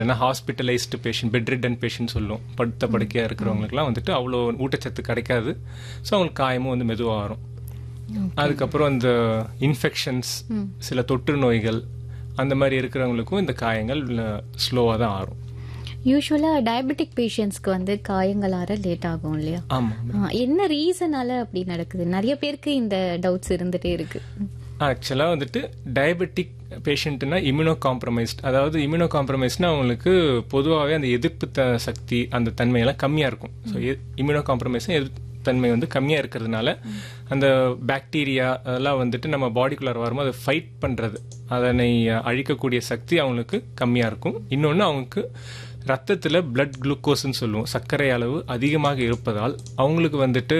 ஏன்னா hospitalised patient, bed return patient சொல்லுவோம். படுத்த படுக்கையாக இருக்கிறவங்களுக்குலாம் வந்துட்டு அவ்வளோ ஊட்டச்சத்து கிடைக்காது. ஸோ அவங்களுக்கு காயமும் வந்து மெதுவாக வரும். அதுக்கப்புறம் இந்த இன்ஃபெக்ஷன்ஸ், சில தொற்று நோய்கள் அந்த மாதிரி இருக்கிறவங்களுக்கும் இந்த காயங்கள் ஸ்லோவாக தான் ஆறும். யூஸ்வலா டயபெட்டிக் பேஷண்ட்ஸ்க்கு வந்து காயங்கள் ஆற லேட் ஆகும் இல்லையா? என்ன ரீசனால அப்படி நடக்குது? நிறைய பேருக்கு இந்த டவுட்ஸ் இருந்துட்டே இருக்கு. ஆக்சுவலாக வந்துட்டு டயபெட்டிக் பேஷண்ட்னா இம்யூனோ காம்ப்ரமைஸ்ட், அதாவது இம்யூனோ காம்ப்ரமைஸ்னா அவங்களுக்கு பொதுவாகவே அந்த எதிர்ப்பு சக்தி அந்த தன்மையெல்லாம் கம்மியாக இருக்கும். ஸோ இம்யூனோ காம்ப்ரமைஸ் தன்மை வந்து கம்மியாக இருக்கிறதுனால அந்த பாக்டீரியா அதெல்லாம் வந்துட்டு நம்ம பாடிக்குள்ளார வரும்போது அதை ஃபைட் பண்ணுறது, அதனை அழிக்கக்கூடிய சக்தி அவங்களுக்கு கம்மியாக இருக்கும். இன்னொன்று அவங்களுக்கு ரத்தத்தில் பிளட் குளுக்கோஸ்ன்னு சொல்லுவோம், சர்க்கரை அளவு அதிகமாக இருப்பதால் அவங்களுக்கு வந்துட்டு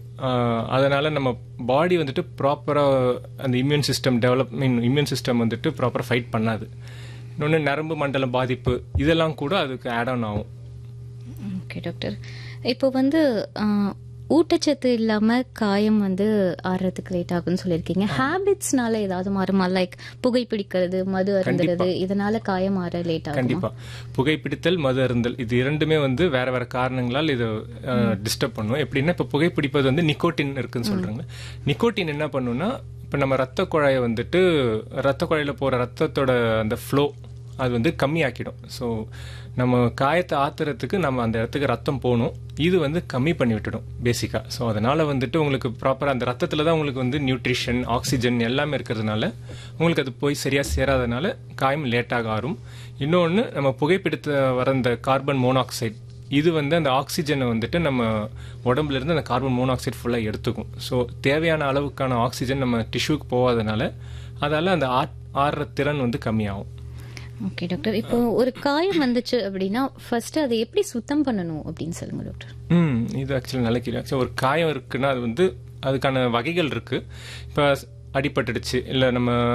அதனால் நம்ம பாடி வந்துட்டு ப்ராப்பராக அந்த இம்யூன் சிஸ்டம் வந்துட்டு ப்ராப்பராக ஃபைட் பண்ணாது. இன்னொன்று நரம்பு மண்டலம் பாதிப்பு இதெல்லாம் கூட அதுக்கு ஆட் ஆன் ஆகும். ஓகே டாக்டர், இப்போ வந்து ஊட்டச்சத்து இல்லாம காயம் வந்து ஆறுறதுக்கு லேட் ஆகும்னு சொல்லியிருக்கீங்க. ஹேபிட்ஸ்னால ஏதாவது மாறுமா? லைக் புகைப்பிடிக்கிறது, மது அருந்துறது, இதனால காயம் ஆற லேட் ஆகும்? கண்டிப்பா. புகைப்பிடித்தல், மது அருந்தல் இது இரண்டுமே வந்து வேற வேற காரணங்களால் இது டிஸ்டர்ப் பண்ணும். எப்படின்னா இப்போ புகைப்பிடிப்பது வந்து நிக்கோட்டின் இருக்குன்னு சொல்றாங்க. நிக்கோட்டின் என்ன பண்ணுன்னா இப்போ நம்ம ரத்த குழாயை வந்துட்டு ரத்த குழாயில் போற ரத்தத்தோட அந்த ஃப்ளோ அது வந்து கம்மியாக்கிடும். ஸோ நம்ம காயத்தை ஆத்துறதுக்கு நம்ம அந்த இடத்துக்கு ரத்தம் போகணும், இது வந்து கம்மி பண்ணி விட்டுடும் பேசிக்காக. ஸோ அதனால் வந்துட்டு உங்களுக்கு ப்ராப்பராக அந்த ரத்தத்தில் தான் உங்களுக்கு வந்து நியூட்ரிஷன், ஆக்சிஜன் எல்லாமே இருக்கிறதுனால உங்களுக்கு அது போய் சரியாக சேராதனால காயம் லேட்டாக ஆறும். இன்னொன்று நம்ம புகைப்பிடித்த வர இந்த கார்பன் மோனாக்சைடு இது வந்து அந்த ஆக்சிஜனை வந்துட்டு நம்ம உடம்புல இருந்து அந்த கார்பன் மோனாக்சைடு ஃபுல்லாக எடுத்துக்கும். ஸோ தேவையான அளவுக்கான ஆக்சிஜன் நம்ம டிஷ்யூக்கு போகாதனால அதால் அந்த ஆறுற திறன் வந்து கம்மியாகும். ஓகே டாக்டர், இப்போ ஒரு காயம் வந்துச்சு அப்படின்னா ஃபர்ஸ்ட் அதை எப்படி சுத்தம் பண்ணணும் அப்படின்னு சொல்லுங்க டாக்டர். இது ஆக்சுவலி நல்ல கேள்வி. ஆக்சுவலி ஒரு காயம் இருக்குன்னா அது வந்து அதுக்கான வகைகள் இருக்கு. இப்போ அடிபட்டுடுச்சு, இல்லை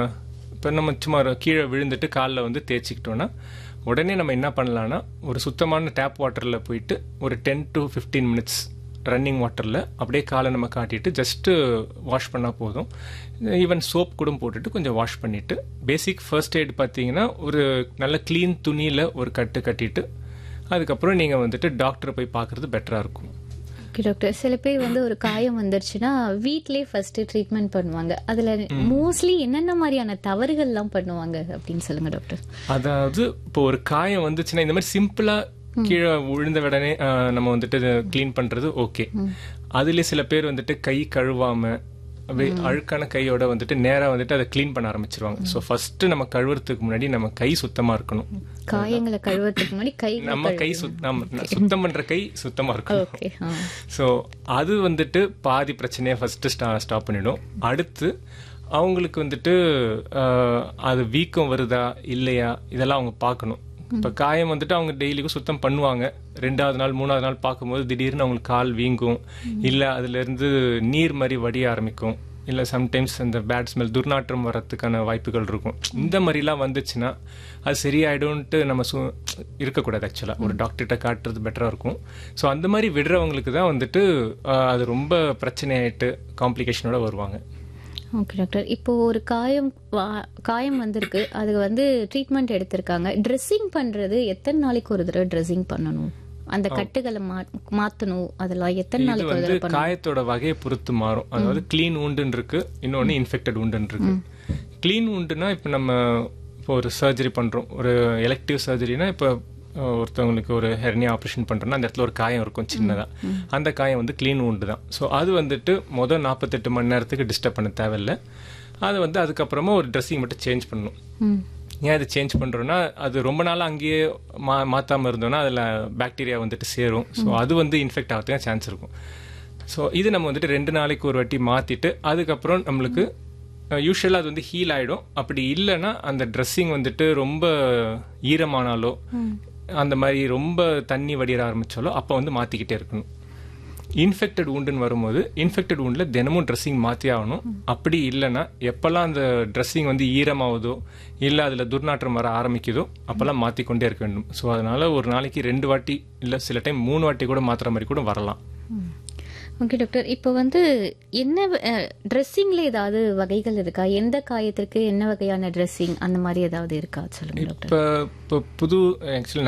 நம்ம சும்மா கீழே விழுந்துட்டு காலில் வந்து தேய்ச்சிக்கிட்டோன்னா உடனே நம்ம என்ன பண்ணலான்னா ஒரு சுத்தமான டேப் வாட்டரில் போயிட்டு ஒரு 10 to 15 மினிட்ஸ் ரன்னிங் வாட்டரில் அப்படியே காலை நம்ம காட்டிட்டு ஜஸ்ட்டு வாஷ் பண்ணால் போதும். ஈவன் சோப் கூட போட்டுட்டு கொஞ்சம் வாஷ் பண்ணிவிட்டு பேசிக் ஃபர்ஸ்ட் எய்ட் பார்த்தீங்கன்னா ஒரு நல்ல க்ளீன் துணியில் ஒரு கட்டு கட்டிட்டு அதுக்கப்புறம் நீங்கள் வந்துட்டு டாக்டரை போய் பார்க்குறது பெட்டராக இருக்கும். ஓகே டாக்டர், சில பேர் வந்து ஒரு காயம் வந்துருச்சுன்னா வீட்லேயே ஃபர்ஸ்ட் ட்ரீட்மெண்ட் பண்ணுவாங்க. அதில் மோஸ்ட்லி என்னென்ன மாதிரியான தவறுகள்லாம் பண்ணுவாங்க அப்படின்னு சொல்லுங்க டாக்டர். அதாவது இப்போ ஒரு காயம் வந்துச்சுன்னா இந்த மாதிரி சிம்பிளாக கீழே விழுந்த உடனே நம்ம வந்துட்டு கிளீன் பண்றது ஓகே. அதுல சில பேர் வந்துட்டு கை கழுவாம அழுக்கான கையோட வந்துட்டு நேரா வந்துட்டு அதை கிளீன் பண்ண ஆரம்பிச்சிருவாங்க. ஸோ ஃபர்ஸ்ட் நம்ம கழுவுறதுக்கு முன்னாடி நம்ம கை சுத்தமா இருக்கணும். காயங்களை கழுவுறதுக்கு முன்னாடி கை நம்ம கை சுத்தம் பண்ற கை சுத்தமா இருக்கணும். ஸோ அது வந்துட்டு பாதி பிரச்சனையை ஃபர்ஸ்ட் ஸ்டாப் பண்ணிடும். அடுத்து அவங்களுக்கு வந்துட்டு அது வீக்கம் வருதா இல்லையா இதெல்லாம் அவங்க பார்க்கணும். இப்போ காயம் வந்துட்டு அவங்க டெய்லிக்கும் சுத்தம் பண்ணுவாங்க, 2வது நாள் 3வது நாள் பார்க்கும்போது திடீர்னு அவங்களுக்கு கால் வீங்கும், இல்லை அதுலேருந்து நீர் மாதிரி வடிய ஆரம்பிக்கும், இல்லை சம்டைம்ஸ் அந்த பேட் ஸ்மெல் துர்நாற்றம் வர்றதுக்கான வாய்ப்புகள் இருக்கும். இந்த மாதிரிலாம் வந்துச்சுன்னா அது சரியாயிடும்ட்டு நம்ம இருக்கக்கூடாது. ஆக்சுவலாக ஒரு டாக்டர்கிட்ட காட்டுறது பெட்டராக இருக்கும். ஸோ அந்த மாதிரி விடுறவங்களுக்கு தான் வந்துட்டு அது ரொம்ப பிரச்சனையாயிட்டு காம்ப்ளிகேஷனோட வருவாங்க. ஓகே டாக்டர், இப்போ ஒரு காயம் வந்திருக்கு, அது வந்து ட்ரீட்மெண்ட் எடுத்திருக்காங்க. ட்ரெஸ்ஸிங் பண்றது எத்தனை நாளைக்கு ஒரு தடவை ட்ரெஸ்ஸிங் பண்ணணும்? அந்த கட்டுகளை மாத்தணும், அதெல்லாம் எத்தனை நாளைக்கு ஒரு தடவை? காயத்தோட வகையை பொறுத்து மாறும். அதாவது கிளீன் ஊண்டுன்னு இருக்கு, இன்னொன்னு இன்ஃபெக்டட் ஊண்டுன்னு இருக்கு. கிளீன் ஊண்டுனா இப்போ நம்ம இப்போ ஒரு சர்ஜரி பண்றோம், ஒரு எலெக்டிவ் சர்ஜரினா இப்போ ஒருத்தவங்களுக்கு ஒரு ஹெர்னியா ஆப்ரேஷன் பண்றோம்னா அந்த இடத்துல ஒரு காயம் இருக்கும் சின்னதா, அந்த காயம் வந்து கிளீன் ஊண்டு தான். ஸோ அது வந்துட்டு முதல் 48 மணி நேரத்துக்கு டிஸ்டர்ப் பண்ண தேவையில்லை. அது வந்து அதுக்கப்புறமா ஒரு ட்ரெஸ்ஸிங் மட்டும் சேஞ்ச் பண்ணணும். ஏன் இது சேஞ்ச் பண்றோம்னா அது ரொம்ப நாளாக அங்கேயே மாத்தாம இருந்தோம்னா அதில் பாக்டீரியா வந்துட்டு சேரும். ஸோ அது வந்து இன்ஃபெக்ட் ஆகிறதுக்கு சான்ஸ் இருக்கும். ஸோ இது நம்ம வந்துட்டு 2 நாளைக்கு ஒரு வாட்டி மாத்திட்டு அதுக்கப்புறம் நம்மளுக்கு யூஸ்வலாக அது வந்து ஹீல் ஆகிடும். அப்படி இல்லைன்னா அந்த ட்ரெஸ்ஸிங் வந்துட்டு ரொம்ப ஈரமானாலோ அந்த மாதிரி ரொம்ப தண்ணி வடிற ஆரம்பிச்சாலோ அப்போ வந்து மாற்றிக்கிட்டே இருக்கணும். இன்ஃபெக்டட் ஊண்டுன்னு வரும்போது இன்ஃபெக்டட் ஊண்டில் தினமும் ட்ரெஸ்ஸிங் மாற்றி ஆகணும். அப்படி இல்லைன்னா எப்போல்லாம் அந்த ட்ரெஸ்ஸிங் வந்து ஈரமாகுதோ இல்லை அதில் துர்நாற்றம் வர ஆரம்பிக்குதோ அப்போல்லாம் மாற்றிக்கொண்டே இருக்க வேண்டும். ஸோ அதனால் ஒரு நாளைக்கு 2 வாட்டி இல்லை சில டைம் 3 வாட்டி கூட மாற்றுற மாதிரி கூட வரலாம். ஓகே டாக்டர், இப்போ வந்து என்ன ட்ரெஸ்ஸிங்ல ஏதாவது வகைகள் இருக்கா? எந்த காயத்திற்கு என்ன வகையான ட்ரெஸ்ஸிங் அந்த மாதிரி ஏதாவது இருக்கா சொல்லுங்க டாக்டர். இப்போ புது ஆக்சுவலி